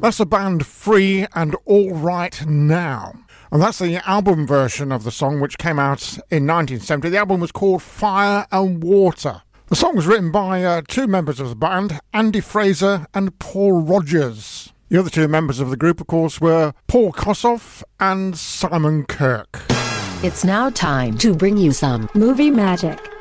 That's the band Free and All Right Now. And that's the album version of the song, which came out in 1970. The album was called Fire and Water. The song was written by two members of the band, Andy Fraser and Paul Rogers. The other two members of the group, of course, were Paul Kossoff and Simon Kirke. It's now time to bring you some movie magic.